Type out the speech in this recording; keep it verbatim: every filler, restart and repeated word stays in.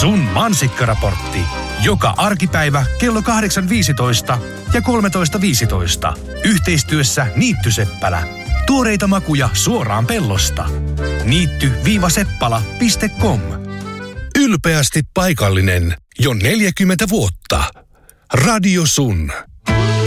Sun mansikkaraportti. Joka arkipäivä kello kahdeksan viisitoista ja kolmetoista viisitoista. Yhteistyössä Niittyseppälä. Tuoreita makuja suoraan pellosta. niitty-seppala piste com. Ylpeästi paikallinen jo neljäkymmentä vuotta. Radio Sun.